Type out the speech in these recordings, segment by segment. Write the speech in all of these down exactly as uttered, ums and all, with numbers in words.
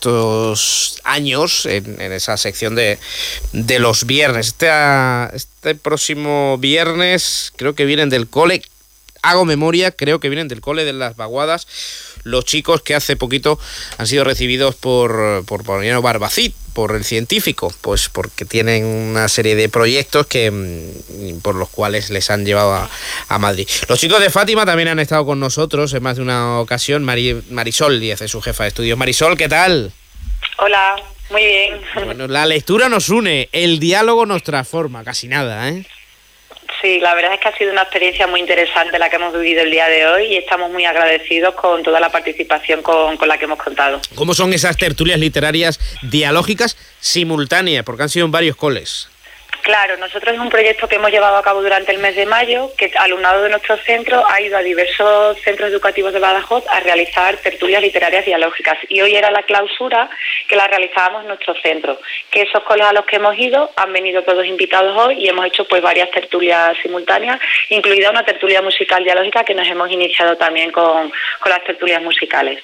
estos años en, en esa sección de, de los viernes. Este, este próximo viernes creo que vienen del cole, hago memoria, creo que vienen del cole de Las Vaguadas, los chicos que hace poquito han sido recibidos por, por Poliano Barbacid, por el científico, pues porque tienen una serie de proyectos que por los cuales les han llevado a, a Madrid. Los chicos de Fátima también han estado con nosotros en más de una ocasión. Mari, Marisol Díez es su jefa de estudios. Marisol, ¿qué tal? Hola, muy bien. Bueno, la lectura nos une, el diálogo nos transforma, casi nada, ¿eh? Sí, la verdad es que ha sido una experiencia muy interesante la que hemos vivido el día de hoy y estamos muy agradecidos con toda la participación con, con la que hemos contado. ¿Cómo son esas tertulias literarias dialógicas simultáneas? Porque han sido en varios coles. Claro, nosotros es un proyecto que hemos llevado a cabo durante el mes de mayo, que el alumnado de nuestro centro ha ido a diversos centros educativos de Badajoz a realizar tertulias literarias dialógicas. Y hoy era la clausura que la realizábamos en nuestro centro, que esos coles a los que hemos ido han venido todos invitados hoy y hemos hecho pues varias tertulias simultáneas, incluida una tertulia musical dialógica que nos hemos iniciado también con, con las tertulias musicales.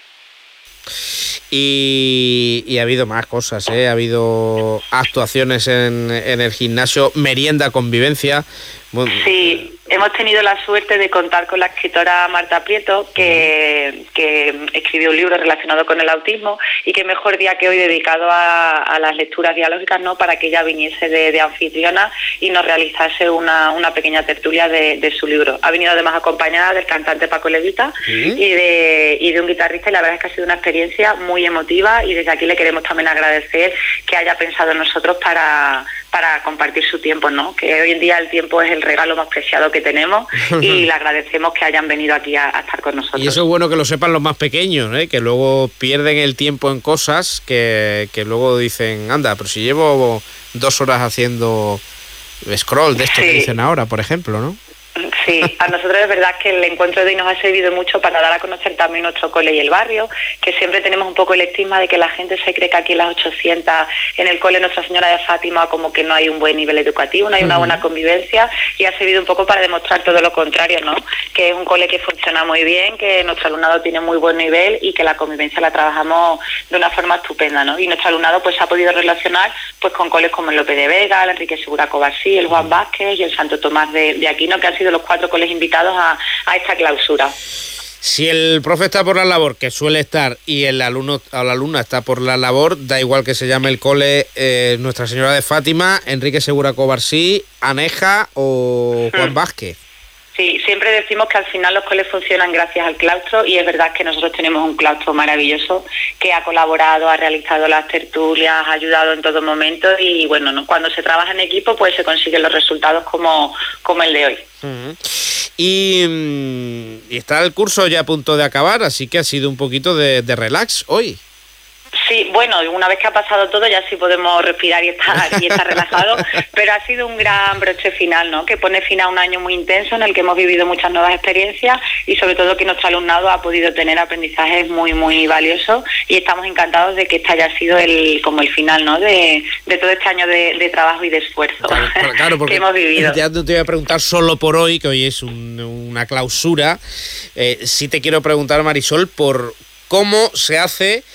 Y, y ha habido más cosas, ¿eh? Ha habido actuaciones en, en el gimnasio, merienda, convivencia. Bueno, sí, hemos tenido la suerte de contar con la escritora Marta Prieto, que, que escribió un libro relacionado con el autismo, y qué mejor día que hoy dedicado a, a las lecturas dialógicas, ¿no?, para que ella viniese de, de anfitriona y nos realizase una, una pequeña tertulia de, de su libro. Ha venido además acompañada del cantante Paco Levita ¿sí? y, de, y de un guitarrista, y la verdad es que ha sido una experiencia muy emotiva, y desde aquí le queremos también agradecer que haya pensado en nosotros para, para compartir su tiempo, ¿no?, que hoy en día el tiempo es el regalo más preciado que tenemos y le agradecemos que hayan venido aquí a, a estar con nosotros. Y eso es bueno que lo sepan los más pequeños, ¿eh?, que luego pierden el tiempo en cosas que, que luego dicen, anda, pero si llevo dos horas haciendo scroll de esto sí. que dicen ahora, por ejemplo, ¿no? Sí, a nosotros es verdad que el encuentro de hoy nos ha servido mucho para dar a conocer también nuestro cole y el barrio, que siempre tenemos un poco el estigma de que la gente se cree que aquí en las ochocientas, en el cole Nuestra Señora de Fátima, como que no hay un buen nivel educativo, no hay una buena convivencia, y ha servido un poco para demostrar todo lo contrario, ¿no?, que es un cole que funciona muy bien, que nuestro alumnado tiene muy buen nivel y que la convivencia la trabajamos de una forma estupenda, ¿no? Y nuestro alumnado pues ha podido relacionar pues con coles como el Lope de Vega, el Enrique Segura Covarsí, el Juan Vázquez y el Santo Tomás de, de Aquino, que han sido los cuatro coles invitados a, a esta clausura. Si el profe está por la labor, que suele estar, y el alumno o la alumna está por la labor, da igual que se llame el cole eh, Nuestra Señora de Fátima, Enrique Segura Covarsí, Aneja o Juan hmm. Vázquez. Sí, siempre decimos que al final los coles funcionan gracias al claustro, y es verdad que nosotros tenemos un claustro maravilloso que ha colaborado, ha realizado las tertulias, ha ayudado en todo momento, y bueno, ¿no?, cuando se trabaja en equipo pues se consiguen los resultados como, como el de hoy. Uh-huh. Y, y está el curso ya a punto de acabar, así que ha sido un poquito de, de relax hoy. Sí, bueno, una vez que ha pasado todo ya sí podemos respirar y estar, y estar relajados, pero ha sido un gran broche final, ¿no?, que pone fin a un año muy intenso en el que hemos vivido muchas nuevas experiencias, y sobre todo que nuestro alumnado ha podido tener aprendizajes muy, muy valiosos, y estamos encantados de que este haya sido el como el final, ¿no?, de, de todo este año de, de trabajo y de esfuerzo claro, claro, porque que hemos vivido. Ya no te voy a preguntar solo por hoy, que hoy es un, una clausura, eh, sí te quiero preguntar, Marisol, por cómo se hace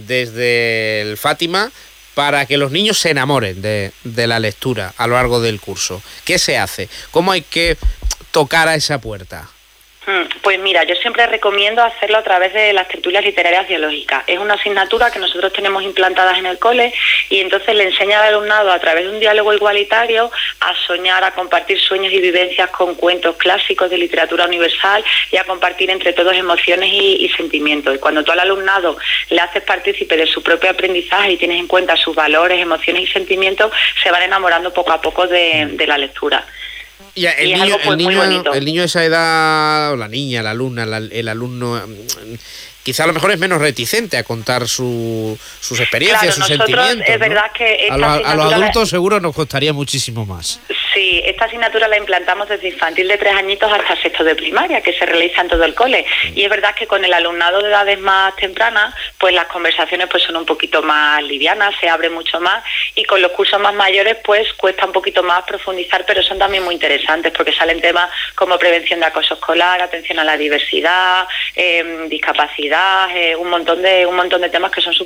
desde el Fátima para que los niños se enamoren de, de la lectura a lo largo del curso. ¿Qué se hace? ¿Cómo hay que tocar a esa puerta? Pues mira, yo siempre recomiendo hacerlo a través de las tertulias literarias dialógicas. Es una asignatura que nosotros tenemos implantadas en el cole, y entonces le enseña al alumnado a través de un diálogo igualitario a soñar, a compartir sueños y vivencias con cuentos clásicos de literatura universal, y a compartir entre todos emociones y, y sentimientos. Y cuando tú al alumnado le haces partícipe de su propio aprendizaje y tienes en cuenta sus valores, emociones y sentimientos, se van enamorando poco a poco de, de la lectura. Y el, y niño, algo, pues, el, niño, muy bonito. el niño de esa edad, o la niña, la alumna, la, el alumno, quizá a lo mejor es menos reticente a contar su, sus experiencias, claro, sus nosotros, sentimientos, es ¿no? verdad que a, lo, a los adultos la... seguro nos costaría muchísimo más. Sí, esta asignatura la implantamos desde infantil de tres añitos hasta sexto de primaria, que se realiza en todo el cole. Y es verdad que con el alumnado de edades más tempranas, pues las conversaciones pues son un poquito más livianas, se abre mucho más, y con los cursos más mayores pues cuesta un poquito más profundizar, pero son también muy interesantes porque salen temas como prevención de acoso escolar, atención a la diversidad, eh, discapacidad, eh, un montón de un montón de temas que son súper interesantes.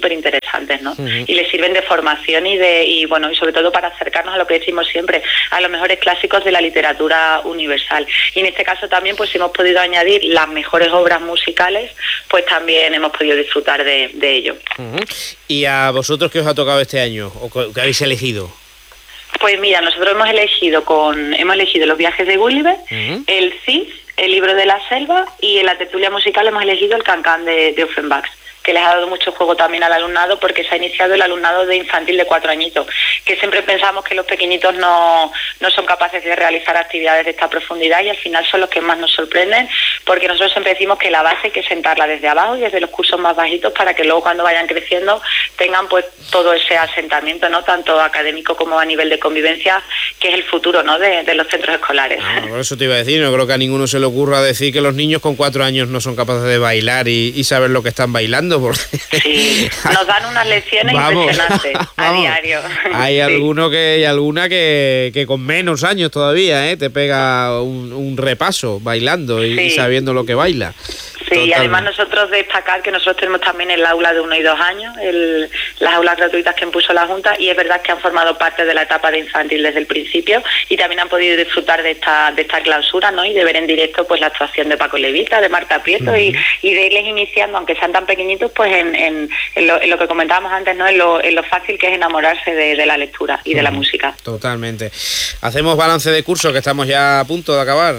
interesantes, ¿no? Uh-huh. Y les sirven de formación y de y bueno y sobre todo para acercarnos a lo que decimos siempre, a los mejores clásicos de la literatura universal. Y en este caso también, pues si hemos podido añadir las mejores obras musicales, pues también hemos podido disfrutar de, de ello. Uh-huh. ¿Y a vosotros qué os ha tocado este año o qué habéis elegido? Pues mira, nosotros hemos elegido con hemos elegido Los viajes de Gulliver, uh-huh. el Cid, El libro de la selva, y en la tertulia musical hemos elegido el Cancán de, de Offenbach, que les ha dado mucho juego también al alumnado, porque se ha iniciado el alumnado de infantil de cuatro añitos, que siempre pensamos que los pequeñitos no, no son capaces de realizar actividades de esta profundidad, y al final son los que más nos sorprenden, porque nosotros siempre decimos que la base hay que sentarla desde abajo y desde los cursos más bajitos, para que luego cuando vayan creciendo tengan pues todo ese asentamiento, ¿no?, tanto académico como a nivel de convivencia, que es el futuro, ¿no?, de, de los centros escolares. Ah, por eso te iba a decir, no creo que a ninguno se le ocurra decir que los niños con cuatro años no son capaces de bailar y, y saber lo que están bailando. Porque... Sí, nos dan unas lecciones vamos, impresionantes a vamos. diario. Hay sí. alguno que y alguna que, que con menos años todavía ¿eh? te pega un, un repaso bailando y, sí. y sabiendo lo que baila. Sí, Total. Y además nosotros destacar que nosotros tenemos también el aula de uno y dos años, el, las aulas gratuitas que impuso la Junta, y es verdad que han formado parte de la etapa de infantil desde el principio, y también han podido disfrutar de esta de esta clausura, ¿no?, y de ver en directo pues la actuación de Paco Levita, de Marta Prieto, uh-huh. y, y de irles iniciando, aunque sean tan pequeñitos, pues en, en, en, lo, en lo que comentábamos antes, ¿no?, en lo, en lo fácil que es enamorarse de, de la lectura y uh-huh. de la música. Totalmente. Hacemos balance de curso, que estamos ya a punto de acabar.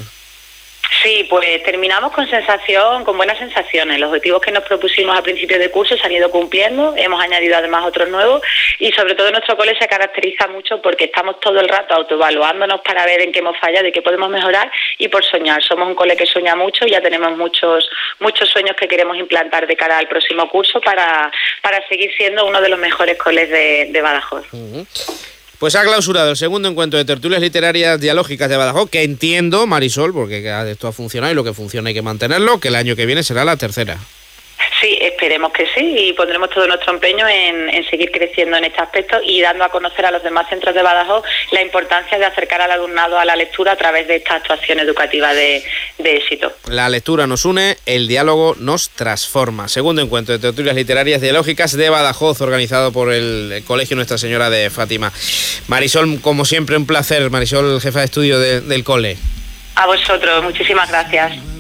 Sí, pues terminamos con sensación, con buenas sensaciones. Los objetivos que nos propusimos a principios de curso se han ido cumpliendo, hemos añadido además otros nuevos, y sobre todo nuestro cole se caracteriza mucho porque estamos todo el rato autoevaluándonos para ver en qué hemos fallado y qué podemos mejorar, y por soñar. Somos un cole que sueña mucho y ya tenemos muchos muchos sueños que queremos implantar de cara al próximo curso para, para seguir siendo uno de los mejores coles de, de Badajoz. Uh-huh. Pues ha clausurado el segundo encuentro de tertulias literarias dialógicas de Badajoz, que entiendo, Marisol, porque esto ha funcionado y lo que funciona hay que mantenerlo, que el año que viene será la tercera. Sí, esperemos que sí, y pondremos todo nuestro empeño en, en seguir creciendo en este aspecto y dando a conocer a los demás centros de Badajoz la importancia de acercar al alumnado a la lectura a través de esta actuación educativa de, de éxito. La lectura nos une, el diálogo nos transforma. Segundo encuentro de tertulias literarias dialógicas de Badajoz, organizado por el Colegio Nuestra Señora de Fátima. Marisol, como siempre, un placer. Marisol, jefa de estudio de, del cole. A vosotros, muchísimas gracias.